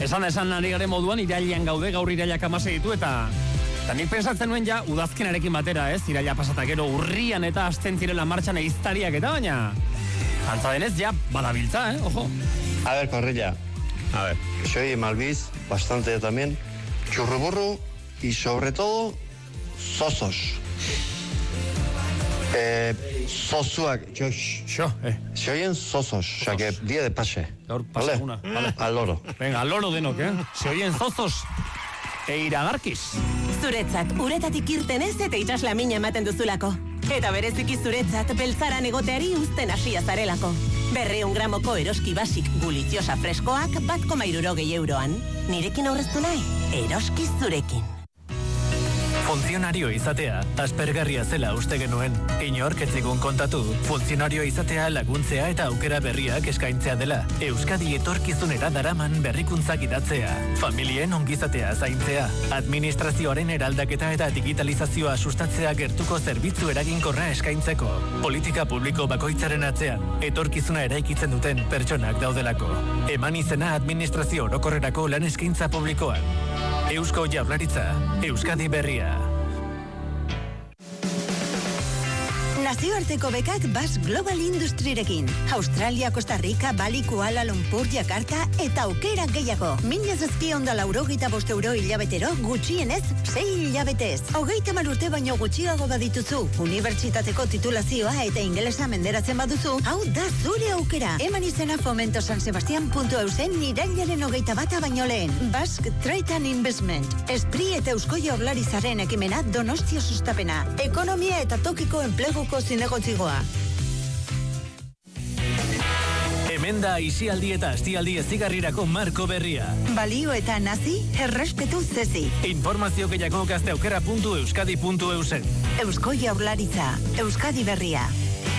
Esan ari garen moduan, irailean gaude, gaur irailak 16 ditu, eta nik pensatzen nuen ja, udazkenarekin batera, ez? Iraila pasata gero urrian eta hasten zirela martxan eiztariak eta baina... Antza denez, ja, badabiltza, ojo. A ver, Corrilla, soy Malvis, bastante yo también, churruburru y sobre todo, sosos. Sosuak, se oyen sosos, o sea que día de pase. ¿Vale? Vale. Al loro. Venga, al loro denok, Se oyen sosos e iragarkiz. Zuretzat, uretatik irten ez eta itxasla mina ematen duzulako. Eta bereziki zuretzat, beltzaran egoteari uzten hasia zarelako. 200 gramoko eroski basik guliziosa freskoak 1,60 euroan. Nirekin aurreztu nahi, eroski zurekin. Funtzionario izatea, aspergarria zela uste genuen. Inork ez zigun kontatu, funtzionario izatea laguntzea eta aukera berriak eskaintzea dela. Euskadi etorkizunera daraman berrikuntzak idatzea. Familien ongizatea zaintzea. Administrazioaren eraldaketa eta digitalizazioa sustatzea gertuko zerbitzu eraginkorra eskaintzeko. Politika publiko bakoitzaren atzean, etorkizuna eraikitzen duten pertsonak daudelako. Eman izena administrazio orokorrerako lan eskaintza publikoan. Eusko Jaurlaritza, Euskadi berria. Nazioarteko bekak Basque Global Industrirekin. Australia, Costa Rica, Bali, Kuala Lumpur, Jakarta eta aukera gehiago. 1,785 euro hilabetero, gutxienez 6 hilabetez. 30 urte baino gutxiago badituzu. Unibertsitateko titulazioa eta ingelesa menderatzen baduzu, hau da zure aukera. Eman izena fomentosansebastian.eusen irailaren 21 baino lehen. Basque Trade and Investment. Esprit eta Eusko Jaurlaritzaren ekimena Donostia sustapena. Ekonomia eta tokiko enpleguko zinegotzigoa. Hemen da isialdi eta astialdi ezigarrirako marko berria. Balio eta nazi, errespetu zezi. Informazio gehiago gazteaukera.euskadi.eusen. Eusko Jaurlaritza, Euskadi berria.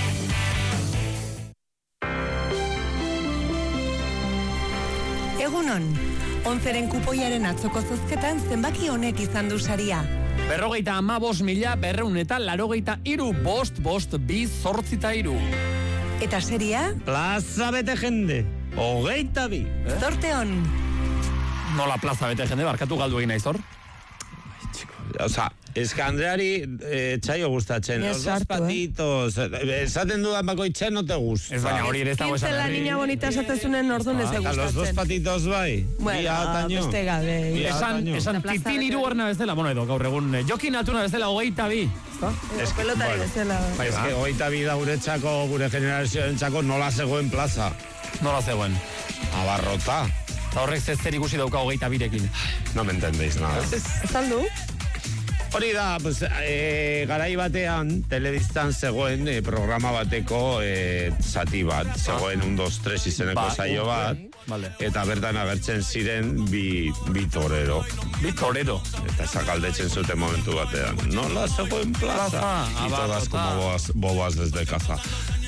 Egunon, 11ren kupoiaren atzoko zozketan zenbaki honek izan du saria. 55.283 bost 2 Eta seria? Plaza bete jende, 22. Zorte on. Nola plaza bete jende, barkatu galdu egin naizor? Osa, Andreari txaio gustatzen. Los dos patitos. Esaten dudan bakoitzen no te gusta. Ez baina hori ere ez dago esan. La niña bonita esatezunen ordun ez gustatzen. Los dos patitos bai. Beste gabe. Esan titin hiru arna bezala. Bueno, edo gaur egun Jokin Altuna bezala 22. Pelotari bezala. Ez que 22 da guretzako, gure generazioentzako nola zegoen plaza. Nola zegoen? Abarrota. Eta horrek zer ikusi dauka 22rekin. No me entendéis nada. Zaldu? Hori da, pues, garai batean, telebistan zegoen programa bateko zati bat. Zegoen 1, 2, 3 izeneko saio bat. Eta bertan agertzen ziren bi torero. Bi torero? Eta zakaldetzen zuten momentu batean. Nola zegoen plaza? Y todas como bobas desde casa.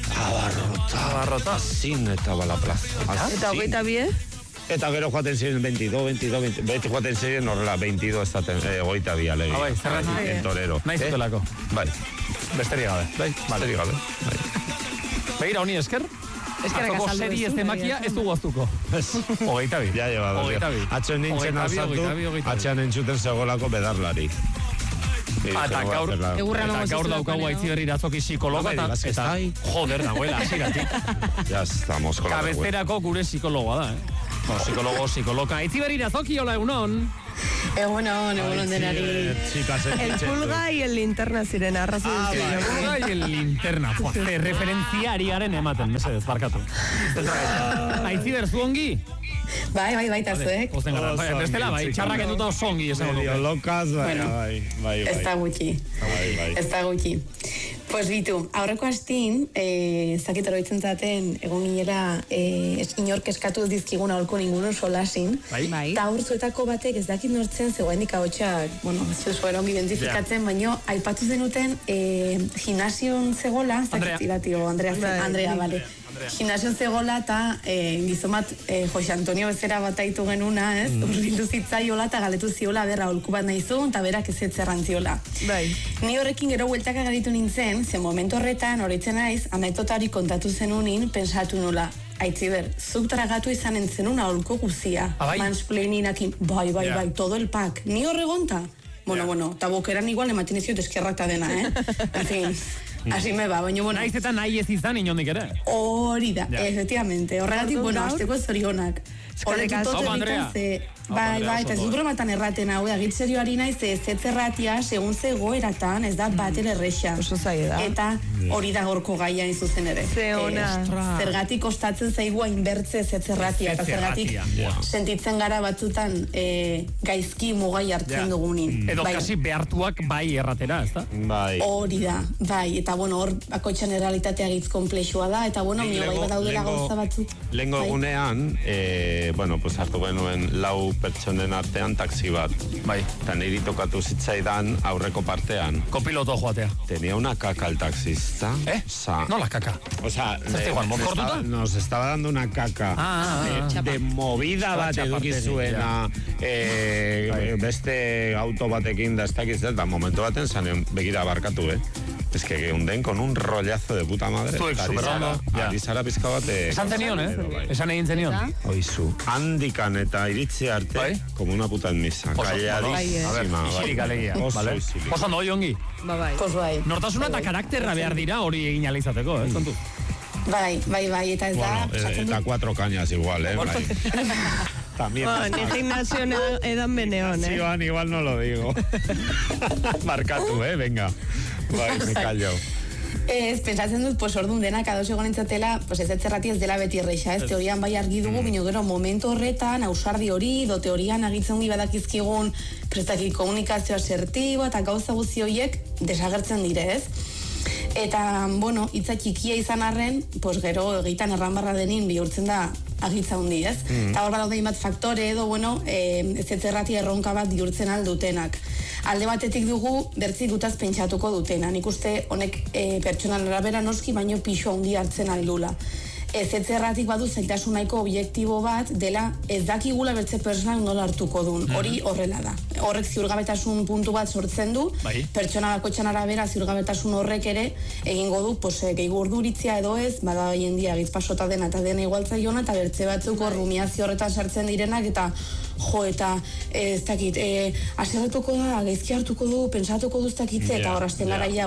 Abarrota. Zin eta bala plaza. Eta 22? Eta gero joaten ziren 22, beti joaten ziren horrela, 22 estaten, 22 alegi. Bai, zerratik. En torero. Naiz zutelako. Bai. Besterik gabe. Bai, besterik gabe. Begira, honi esker? Atzoko serie ez temakia ez dugu aztuko. 22. Ja, lleva, 22. Atxean nintzen alzatu, atxean entzuten zegolako bedarlari. Eta gaur daukagu aitzi berri atzoki psikologa eta joder dagoela asiratik. Ya estamos con la Cabezerako gure psikologoa da, psikologa. Aitzi berri atzoki, hola egunon. Egunon denari. El pulga y el linterna ziren arrazu El pulga y el linterna. Referentziariaren ematen, mesedez, barkatu. Aitzi berzu ongi? Bai, eta zuek. Bestela, bai, txarrak enduta oso ongi esan medio locas, bai. Ez da gutxi. Pues bitu, aurreko hastin, zakitaro ditzen zaten, egon ginela, inork eskatu dizkigun aholko ninguno solasin. Eta aurzuetako batek ez dakit nortzen zegoen ikahotxak, bueno, zuen ongi identifikatzen, baino, aipatu zenuten, gimnasion zegoela, zakitiratio, Andrea, bale. Gimnasion zegoela eta gizomat Jose Antonio bezera bataitu genuna, ez? Urbildu zitzaiola eta galetu ziola berra aholku bat nahi zuen, eta berak ez zerrantziola. Ni horrekin gero bueltaka garitu nintzen, ze momentu horretan, horretzen naiz, anekdotari kontatu zenunin, pensatu nula. Aitziber, zuk tragatu izan entzenun aholko guzia. Mansplaininakin, bai, todo el pack. Ni horregonta? Bueno, tabokeran igual ematen izio deskerrata dena, En fin, así me va, baina, bueno. Naiz eta nahi ez izan inondik ere. Hori da, efectivamente. Horregatik, bueno, azteko zorionak. Andrea. Bai, eta ez dut bromatan erraten hau, agit serioari naiz, ez erratia, segun zegoeratan, ez da bater erreixa. Oso zaila da. Eta hori da gorko gaia zuzen ere. Zergatik kostatzen zaigua inbertze ez erratia, eta zergatik sentitzen gara batzutan gaizki mugai hartzen dugunin. Edo kasi behartuak bai erratera, ez da? Hori da, bai, eta bueno, hor bakoitxan errealitatea gitz komplexua da, eta bueno, mio bai badaudela gauza batzuk. Lehengo egunean, hartu genuen lau pertsonen artean taxi bat. Bai. Eta niri tokatu zitzaidan aurreko partean. Kopiloto joatea. Tenía una caca el taxista. No la caca. O sea, nos estaba dando una caca. De movida bat eduki zuena. Beste auto batekin da ez dakiz, momentu baten zanen begira barkatu, Es que geunden con un rollazo de puta madre. Arizara pizka bat... Esan zenion, Esan egin zenion. Oizu. Handikan eta iritzi arte, como una puta en misa. Calladísima. Isirik alegia. Oso no, ongi. Bai. Nortasuna eta karakterra behar dira hori egin alizateko, kontu. Bai, eta ez da... Eta 4 cañas igual, También. Ni gimnasio edan beneon, Iván, igual no lo digo. Markatu, venga. Bai, me callo. Pentsatzen dut, orduan denak ados egon entzatela, ez etzerrati ez dela beti erreixa, teorian bai argi dugu, bino gero momentu horretan, ausardi hori, teorian agitzen gi badakizkigun, prestakik komunikazio asertibo, eta gauza guzti horiek desagertzen dire, Eta, bueno, hitza txikia izan arren, gero egiten erranbarra denin bihurtzen da agitza hundi, Eta hor badaude bat faktore edo, ez etzerrati erronka bat bihurtzen aldutenak. Alde batetik dugu, bertzik gutaz pentsatuko dutena. Nik uste honek pertsonal arabera noski, baino pixo handi hartzen aldula. Ez etzerratik badu zailtasun nahiko objektibo bat, dela ez dakigula bertze personal nola hartuko duen. Hori horrela da. Horrek ziurgabetasun puntu bat sortzen du, pertsona bakoitzan arabera ziurgabetasun horrek ere egingo du, gehiago urduritzia edo ez, bada hoien dia gizpasota dena eta dena igualtzaiona, eta bertze batzuk rumiazio horretan sartzen direnak, eta eta ez dakit, aserretuko da, gaizki hartuko du, pentsatuko du ez dakitze, eta horrazten garaia,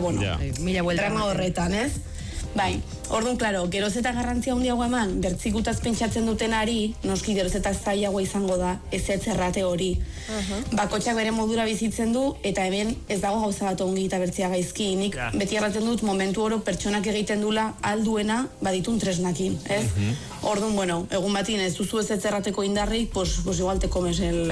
drama horretan, ez? Bai, orduan, klaro, geroz eta garrantzia handiago eman, bertzikutaz pentsatzen dutenari, noski geroz eta zailagoa izango da, ez errate hori. Bakotxak bere modura bizitzen du, eta hemen ez dago gauza bat ongi eta bertzia gaizki. Nik beti erraten dut, momentu oro pertsonak egiten dula alduena baditun tresnakin, ez? Orduan, bueno, egun batin ez duzu ez errateko indarrik, pues igual te comes el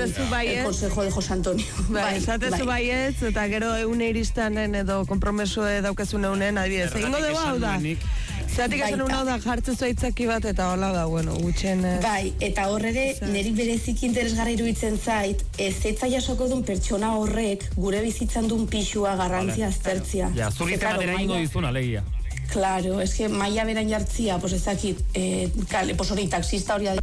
consejo de José Antonio. Esatezu baietz, eta gero eune iristanen edo kompromesue daukezun eunen, adibidez, egingo dugu hau da. Zeratik esan hau da jartzen zuaitzaki bat eta hola da, gutxen... Bai, eta horre nerik berezik interesgarri iruditzen zait, ez etza jasoko duen pertsona horrek gure bizitzan duen pixua garrantzia aztertzia. Ja, zurritzen batera ingo dizuna, legia. Claro, es que maia beran jartzia, ezakit, hori taxista hori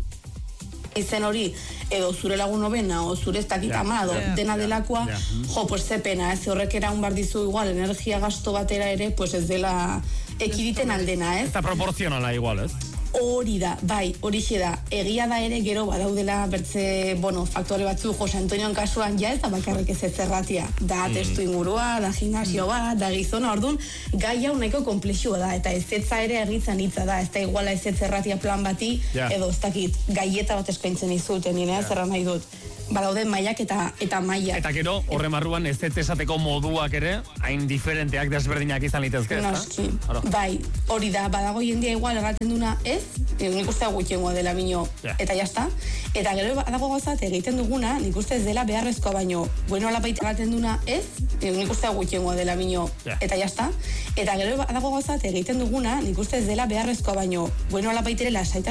izen hori, edo zure lagun obena, o zure ez dakit ama, dena delakoa, ze pena, ez horrek eraun bar dizu igual, energia gasto batera ere, ez dela ekiditen aldena, ez? Eta proporzionala igual, ez? Hori da, bai, horixe da. Egia da ere gero badaudela bertze, faktore batzu, Jose Antonioan kasuan ez da bakarrik ez erratia. Da testu ingurua, da gimnasio bat, da gizona, orduan, gai hau nahiko komplexua da, eta ez ere egitzen hitza da, ez da iguala ez erratia plan bati, edo ez dakit, gaieta bat eskaintzen izuten, nire zerra nahi dut. Badaude mailak eta mailak. Eta gero, horre marruan ez esateko moduak ere, hain diferenteak desberdinak izan litezke, ez da? Noski, bai, hori da, badago jendia igual erraten duna ez, nik uste gutxiengoa dela bino, eta jazta. Eta gero badago gauzat egiten duguna, nik uste ez dela beharrezkoa baino, bueno alapaita erraten duna ez, nik uste gutxiengoa dela bino, eta jazta. Eta gero badago gauzat egiten duguna, nik uste ez dela beharrezkoa baino, bueno alapaita ere lasaita